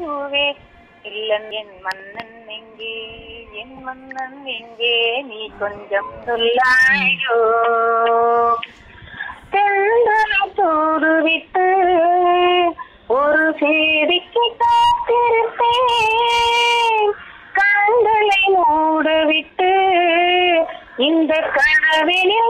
பூவே இல்லன் என் மன்னன் எங்கே, என் மன்னன் எங்கே, நீ கொஞ்சம் சொல்லாயோ. தென்றலை தூதுவிட்டு ஒரு செய்திக்கு காத்திருப்பேன், கண்களை மூடவிட்டு இந்த கனவினில்